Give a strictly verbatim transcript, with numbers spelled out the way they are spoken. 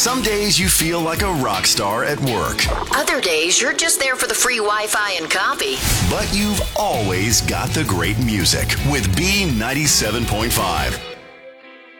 Some days you feel like a rock star at work, Other days, you're just there for the free Wi-Fi and coffee. but you've always got the great music with B ninety-seven point five.